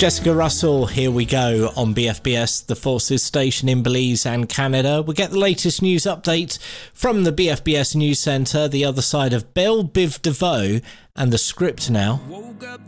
Jessica Russell, Here We Go on BFBS, the Forces station in Belize and Canada. We get the latest news update from the BFBS News Centre, the other side of Belle Biv DeVoe, and the script now.